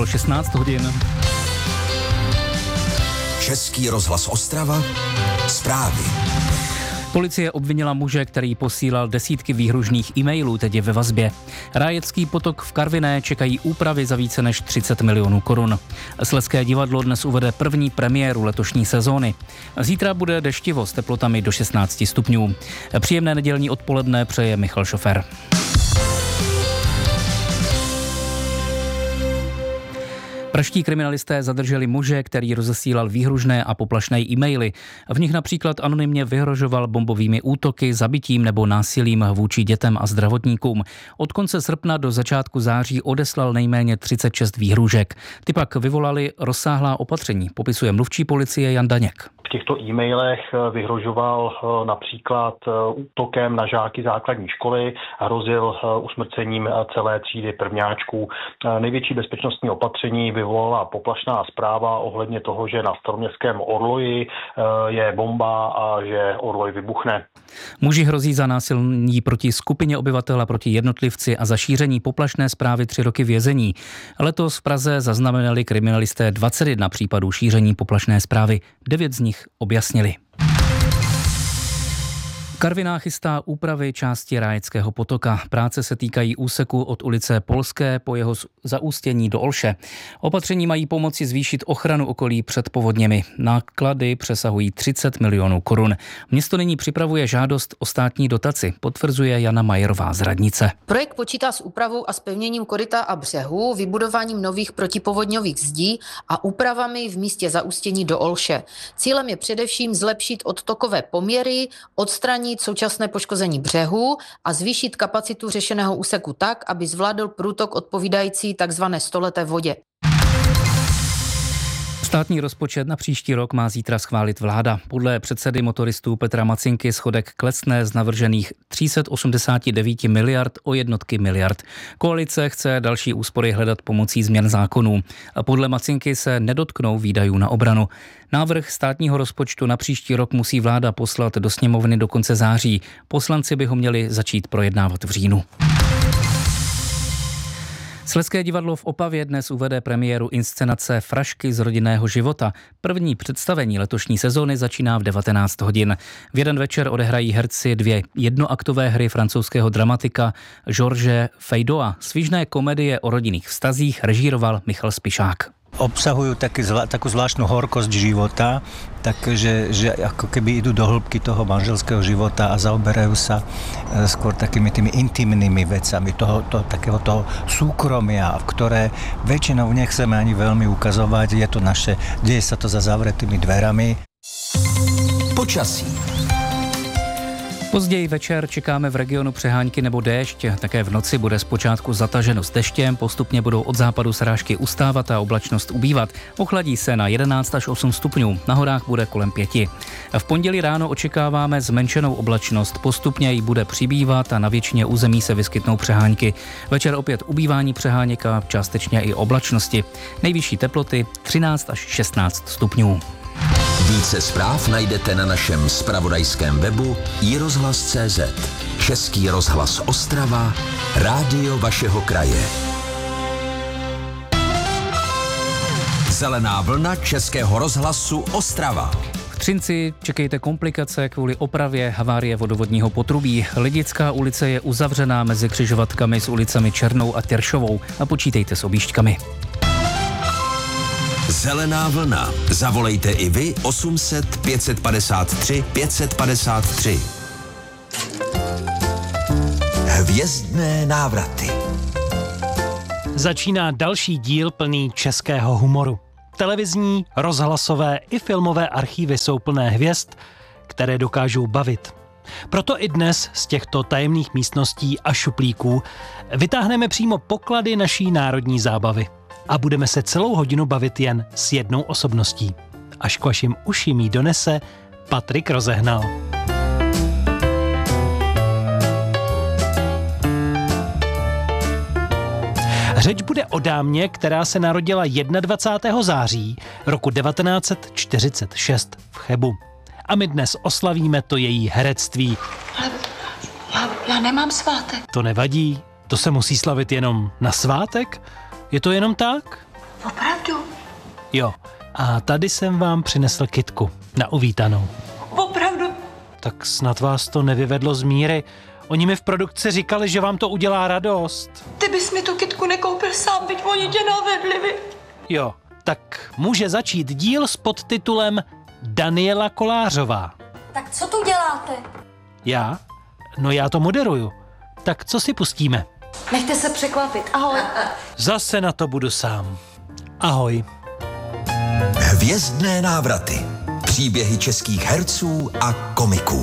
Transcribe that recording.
Bylo 16 hodin. Český rozhlas Ostrava. Zprávy. Policie obvinila muže, který posílal desítky výhružných e-mailů, teď je ve vazbě. Rájecký potok v Karviné čekají úpravy za více než 30 milionů korun. Slezské divadlo dnes uvede první premiéru letošní sezóny. Zítra bude deštivo s teplotami do 16 stupňů. Příjemné nedělní odpoledne přeje Michal Šofer. Pražští kriminalisté zadrželi muže, který rozesílal výhružné a poplašné e-maily. V nich například anonymně vyhrožoval bombovými útoky, zabitím nebo násilím vůči dětem a zdravotníkům. Od konce srpna do začátku září odeslal nejméně 36 výhrůžek. Ty pak vyvolali rozsáhlá opatření, popisuje mluvčí policie Jan Daněk. V těchto e-mailech vyhrožoval například útokem na žáky základní školy, hrozil usmrcením celé třídy prvňáčků. Největší bezpečnostní opatření vyvolala poplašná zpráva ohledně toho, že na staroměstském Orloji je bomba a že Orloj vybuchne. Muži hrozí za násilí proti skupině obyvatel a proti jednotlivci a za šíření poplašné zprávy 3 roky vězení. Letos v Praze zaznamenali kriminalisté 21 případů šíření poplašné zprávy, 9 z nich objasnili. Karviná chystá úpravy části Rájeckého potoka. Práce se týkají úseku od ulice Polské po jeho zaústění do Olše. Opatření mají pomoci zvýšit ochranu okolí před povodněmi. Náklady přesahují 30 milionů korun. Město nyní připravuje žádost o státní dotaci, potvrzuje Jana Majerová z radnice. Projekt počítá s úpravou a zpevněním koryta a břehu, vybudováním nových protipovodňových zdí a úpravami v místě zaústění do Olše. Cílem je především zlepšit odtokové poměry, odstranit současné poškození břehu a zvýšit kapacitu řešeného úseku tak, aby zvládl průtok odpovídající takzvané stoleté vodě. Státní rozpočet na příští rok má zítra schválit vláda. Podle předsedy motoristů Petra Macinky schodek klesne z navržených 389 miliard o jednotky miliard. Koalice chce další úspory hledat pomocí změn zákonů. Podle Macinky se nedotknou výdajů na obranu. Návrh státního rozpočtu na příští rok musí vláda poslat do sněmovny do konce září. Poslanci by ho měli začít projednávat v říjnu. Slezské divadlo v Opavě dnes uvede premiéru inscenace Frašky z rodinného života. První představení letošní sezóny začíná v 19 hodin. V jeden večer odehrají herci 2 jednoaktové hry francouzského dramatika George Feydeau. Svižné komedie o rodinných vztazích režíroval Michal Spišák. Obsahujú takú zvláštnu horkosť života, takže ako keby idú do hĺbky toho manželského života a zaoberajú sa skôr takými tými intimnými vecami, toho súkromia, v ktoré väčšinou nechceme ani veľmi ukazovať. Je to naše, deje sa to za zavretými dverami. Počasí. Později večer čekáme v regionu přehánky nebo déšť. Také v noci bude zpočátku zataženo s deštěm, postupně budou od západu srážky ustávat a oblačnost ubývat. Ochladí se na 11 až 8 stupňů, na horách bude kolem 5. V pondělí ráno očekáváme zmenšenou oblačnost, postupně ji bude přibývat a na většině území se vyskytnou přehánky. Večer opět ubývání přeháněk a částečně i oblačnosti. Nejvyšší teploty 13 až 16 stupňů. Více zpráv najdete na našem zpravodajském webu iRozhlas.cz. Český rozhlas Ostrava, rádio vašeho kraje. Zelená vlna Českého rozhlasu Ostrava. V Třinci čekejte komplikace kvůli opravě havárie vodovodního potrubí. Lidická ulice je uzavřená mezi křižovatkami s ulicami Černou a Teršovou a počítejte s objížďkami. Zelená vlna. Zavolejte i vy 800 553 553. Hvězdné návraty. Začíná další díl plný českého humoru. Televizní, rozhlasové i filmové archívy jsou plné hvězd, které dokážou bavit. Proto i dnes z těchto tajemných místností a šuplíků vytáhneme přímo poklady naší národní zábavy. A budeme se celou hodinu bavit jen s jednou osobností. Až k vašim uším jí donese Patrik Rozehnal. Řeč bude o dámě, která se narodila 21. září roku 1946 v Chebu. A my dnes oslavíme to její herectví. Ale já nemám svátek. To nevadí, to se musí slavit jenom na svátek? Je to jenom tak? Opravdu? Jo, a tady jsem vám přinesl kytku na uvítanou. Opravdu? Tak snad vás to nevyvedlo z míry. Oni mi v produkci říkali, že vám to udělá radost. Ty bys mi tu kytku nekoupil sám, byť oni tě navedli, vy. Jo, tak může začít díl s podtitulem Daniela Kolářová. Tak co tu děláte? Já? No já to moderuju. Tak co si pustíme? Nechte se překvapit. Ahoj. Zase na to budu sám. Ahoj. Hvězdné návraty. Příběhy českých herců a komiků.